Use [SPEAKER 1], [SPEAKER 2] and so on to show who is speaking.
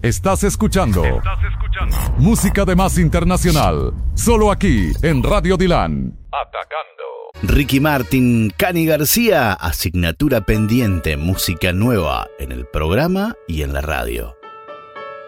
[SPEAKER 1] Estás escuchando música de más internacional, solo aquí en Radio Dilan. Atacando.
[SPEAKER 2] Ricky Martin, Cani García, asignatura pendiente, música nueva en el programa y en la radio.